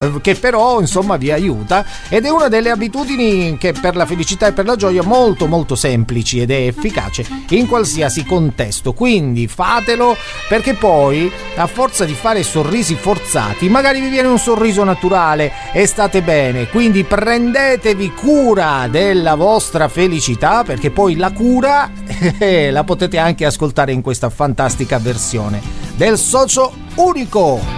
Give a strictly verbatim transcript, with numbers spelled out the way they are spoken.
che però insomma vi aiuta, ed è una delle abitudini che per la felicità e per la gioia molto molto semplici ed è efficace in qualsiasi contesto. Quindi fatelo, perché poi a forza di fare sorrisi forzati magari vi viene un sorriso naturale e state bene. Quindi prendetevi cura della vostra felicità, perché poi la cura eh, la potete anche ascoltare in questa fantastica versione del Socio Unico.